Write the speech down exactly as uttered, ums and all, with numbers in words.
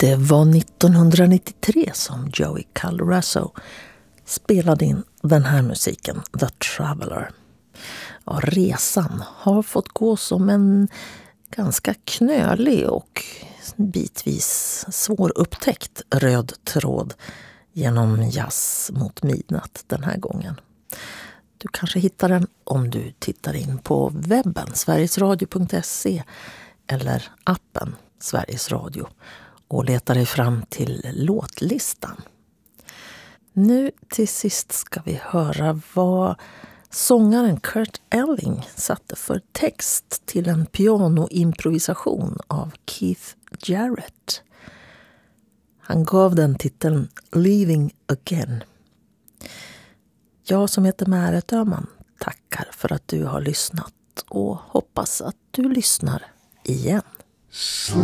Det var nittonhundranittiotre som Joey Calarasso spelade in den här musiken, The Traveler. Ja, resan har fått gå som en ganska knölig och bitvis svårupptäckt röd tråd genom jazz mot midnatt den här gången. Du kanske hittar den om du tittar in på webben sverigesradio punkt se eller appen Sveriges Radio och letar dig fram till låtlistan. Nu till sist ska vi höra vad sångaren Kurt Elling satte för text till en pianoimprovisation av Keith Jarrett. Han gav den titeln Leaving Again. Jag som heter Märet Öhman tackar för att du har lyssnat och hoppas att du lyssnar igen.